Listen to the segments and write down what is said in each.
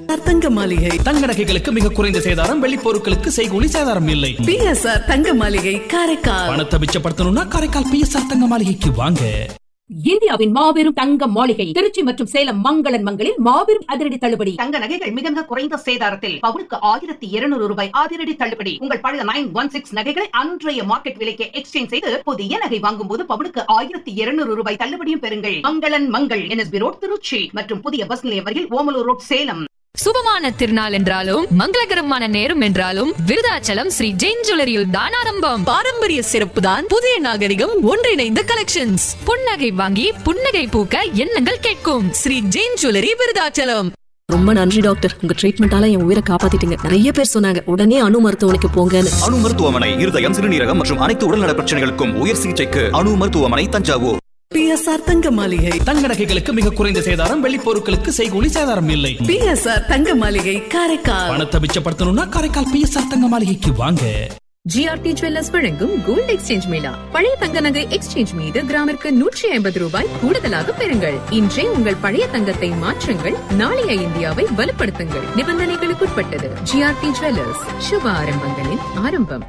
தங்க மாளிகை தங்க நகைகளுக்கு மிக குறைந்த சேதாரம், வெள்ளி பொருட்களுக்கு செய்கூலி சேதாரம் இல்லை. பிஎஸ்ஆர் தங்க மாளிகை காரைக்கால். பணத்தை மிச்சப்படுத்தணும்னா காரைக்கால் பிஎஸ்ஆர் தங்க மாளிகைக்கு வாங்க. இந்தியாவின் மாபெரும் தங்க மாளிகை திருச்சி மற்றும் சேலம் மங்களன் மங்களில் மாபெரும் அதிரடி தள்ளுபடி. தங்க நகைகள் மிக மிக குறைந்த சேதாரத்தில் பவுனுக்கு 1200 ரூபாய் அதிரடி தள்ளுபடி. உங்கள் பழைய 916 நகைகளை அன்றைய மார்க்கெட் விலைக்கு எக்ஸ்சேஞ்ச் செய்து புதிய நகை வாங்கும் போது பவுனுக்கு 1200 ரூபாய் தள்ளுபடியும் பெறுங்கள். மங்களன் மங்கள் NSB ரோட் திருச்சி மற்றும் புதிய பஸ் நிலையம் வரையில் ஓமலூர் ரோட் சேலம். சுபமான திருநாள் என்றாலும் மங்களகரமான நேரம் என்றாலும் விருதாச்சலம் ஸ்ரீ ஜெயின் ஜுவல்லரியில் தான் ஆரம்பம். பாரம்பரிய சிறப்பு தான் புதிய நாகரிகம் ஒன்றிணைந்த கலெக்ஷன்ஸ். புன்னகை வாங்கி புன்னகை பூக்க எண்ணங்கள் கேட்கும். ஸ்ரீ ஜெயின் ஜுவல்லரி விருதாச்சலம். ரொம்ப நன்றி டாக்டர், உங்க ட்ரீட்மெண்டால என் உயிரை காப்பாத்திட்டீங்க. நிறைய பேர் சொன்னாங்க உடனே அணு மருத்துவமனைக்கு போங்கன்னு. அணு மருத்துவமனை இருதயம், சிறுநீரகம் மற்றும் அனைத்து உடல்நல பிரச்சனைகளுக்கும் உயர் சிகிச்சைக்கு அணு மருத்துவமனை, தஞ்சாவூர். பிஎஸ்ஆர் தங்க மாளிகை தங்க நகைகளுக்கு மிக குறைந்த சேதாரம், வெள்ளி பொருட்களுக்கு செய்கூலி சேதாரம் இல்லை. பிஎஸ்ஆர் தங்க மாளிகை காரைக்கால். பணத்தை மிச்சப்படுத்தணும்னா காரைக்கால் பிஎஸ்ஆர் தங்க மாளிகைக்கு வாங்க. ஜிஆர்டி ஜுவல்லர்ஸ் வழங்கும் கோல்ட் எக்ஸ்சேஞ்ச் மேளா. பழைய தங்க நகை எக்ஸ்சேஞ்ச் மீது கிராமிற்கு 150 ரூபாய் கூடுதலாக பெறுங்கள். இன்றே உங்கள் பழைய தங்கத்தை மாற்றுங்கள், நாளைய இந்தியாவை வலுப்படுத்துங்கள். நிபந்தனைகளுக்குட்பட்டது. ஜிஆர்டி ஜுவல்லர்ஸ், சுப ஆரம்பங்களின் ஆரம்பம்.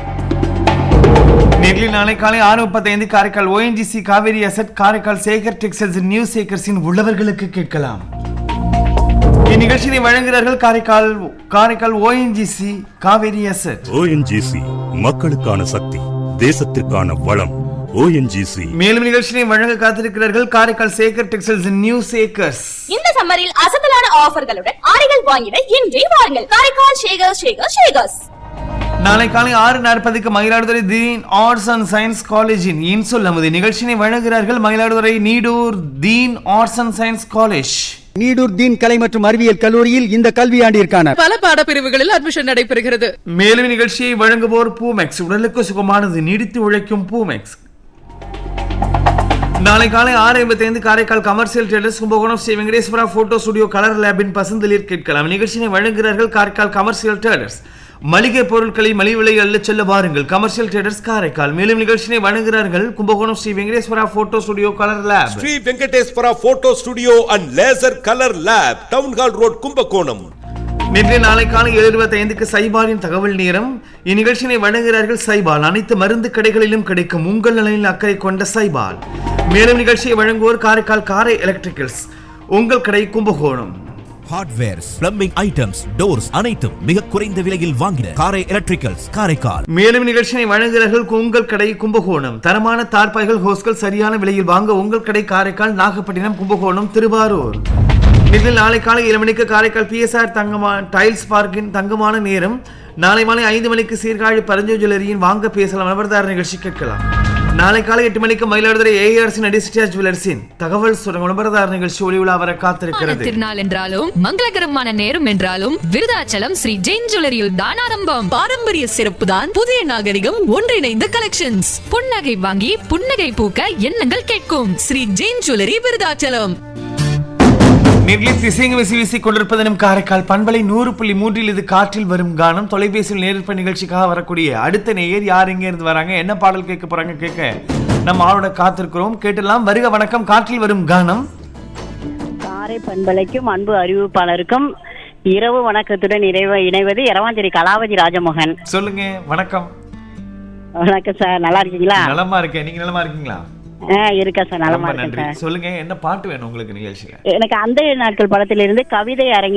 நேரில் நாளை காலை 6:35 Karaikal ONGC Kaveri asset, Karaikal Sekar textiles, new சேக்கர்ஸின் உள்ளவர்களுக்கு கேட்கலாம். இந்நிகழ்ச்சியை வழங்குகிறார்கள் Karaikal ONGC Kaveri asset. ONGC மக்களுக்கான சக்தி, தேசத்திற்கான வளம். ONGC மேலும் நிகழ்ச்சியை வழங்க காத்திருக்கிறார்கள் Karaikal Sekar textiles, new shakers. இந்த சம்மரில் அசத்தலான ஆஃபர்களுடன் ஆடைகள் வாங்கிட இன்றே வாருங்கள் காரைக்கால் ஷேகர்ஸ். நாளை காலை 6:40 மயிலாடுதுறை தீன் ஆர்ட்ஸ் அண்ட் சயின்ஸ் காலேஜின் இன்சொல் நமது நிகழ்ச்சியை வழங்குகிறார்கள் மயிலாடுதுறை நீடூர் தீன் arts and science college. Needur தீன் கலை மற்றும் அறிவியல் கல்லூரியில் இந்த கல்வியாண்டிற்கான பல பாடப்பிரிவுகளில் அட்மிஷன் நடைபெறுகிறது. மேலும் நிகழ்ச்சியை வழங்குவோர் பூமெக்ஸ், உடலுக்கு சுகமானது, நீடித்து உழைக்கும் பூமெக்ஸ். நாளை காலை 6:55 Karaikal commercial traders, Kumbakonam Sri Venkateswara photo studio colour லேபின் பசுந்தளிர் கேட்கலாம். நிகழ்ச்சியை வழங்குகிறார்கள் காரைக்கால் கமர்ஷியல் ட்ரேடர்ஸ். மளிகை பொருட்களை மலிவு விலையில் அள்ள செல்ல வாருங்கள், கமர்ஷியல் ட்ரேடர்ஸ் காரைக்கால். மேலும் நிகழ்ச்சியை வழங்குகிறார்கள் Kumbakonam Sri Venkateswara photo studio colour lab. Sri Venkateswara photo studio and laser colour lab, town hall road, Kumbakonam. நேற்று நாளை காலை 7:25 சைபாலின் தகவல் நேரம். இந்நிகழ்ச்சியை வழங்குகிறார்கள் சைபால். அனைத்து மருந்து கடைகளிலும் கிடைக்கும் உங்கள் நலனில் அக்கறை கொண்ட சைபால். மேலும் நிகழ்ச்சியை வழங்குவோர் காரைக்கால் காரை எலக்ட்ரிக்கல்ஸ், உங்கள் கடை Kumbakonam. Hardwares, plumbing items, doors அனைத்தும் மிக குறைந்த விலையில் வாங்கின காரை எலக்ட்ரிக்கல்ஸ் காரைக்கால். மேலும் நிகழ்ச்சியை வழங்குகிறார்கள் உங்கள் கடை கும்பகோணம். தரமான தார்பாய்கள், ஹோஸ்கள் சரியான விலையில் வாங்க உங்கள் கடை காரைக்கால், நாகப்பட்டினம், கும்பகோணம், திருவாரூர். இதில் நாளை காலை 7 மணிக்கு காரைக்கால் PSR டைல்ஸ் பார்க்கின் தங்கமான நேரம். நாளை மாலை 5 மணிக்கு சீர்காழி பரஞ்சு ஜுவல்லரியின் வாங்க பேசலாம் நபர்தார நிகழ்ச்சி கேட்கலாம். நாளை காலை 8 மணிக்கு மயிலாடுதுறை ARC அடிஸ்டியாஸ் ஜுவல்லர்ஸின் தகவல் சுரங்க நபர்தார நிகழ்ச்சி ஒளி உலா வர காத்திருக்கிறது. திருநாள் என்றாலும் மங்களகரமான நேரம் என்றாலும் விருதாச்சலம் ஸ்ரீ ஜெயின் ஜுவல்லரியில் தான் ஆரம்பம். பாரம்பரிய சிறப்பு தான் புதிய நாகரிகம் ஒன்றிணைந்த கலெக்ஷன்ஸ். புன்னகை வாங்கி புன்னகை பூக்க எண்ணங்கள் கேட்கும். ஸ்ரீ ஜெயின் ஜுவல்லரி விருதாச்சலம். நெகிழ் திசைங்க விசி கொண்டிருப்பது நம் காரைக்கால் பண்பலை 100.3. இது காற்றில் வரும் கானம். தொலைபேசியில் நேரிற்ப நிகழ்ச்சிக்காக வரக்கூடிய அடுத்த நேயர் யார், எங்க இருந்து வராங்க, என்ன பாடல் கேட்க போறாங்க கேட்க நம்ம ஆளோட காத்திருக்கிறோம். கேட்டலாம். வருக, வணக்கம். காற்றில் வரும் கானம். காரை பண்பலைக்கும் அன்பு அறிவிப்பாளருக்கும் இரவு வணக்கத்துடன் இணைவது இரவாஞ்சேரி கலாவதி ராஜமோகன். சொல்லுங்க. வணக்கம். வணக்கம் சார், நல்லா இருக்கீங்களா? நலமா இருக்கேன், நீங்க நலமா இருக்கீங்களா? இருக்கா சார், நலமா இருக்கேன் சார். சொல்லுங்க, என்ன பாட்டு வேணும் உங்களுக்கு நிகழ்ச்சியில? எனக்கு அந்த நாட்கள் படத்திலிருந்து கவிதை அரங்கி